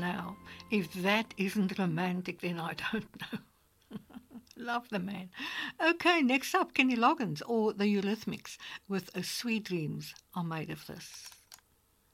now. If that isn't romantic, then I don't know. Love the man. Okay, next up, Kenny Loggins or the Eurythmics with Sweet Dreams Are Made of This.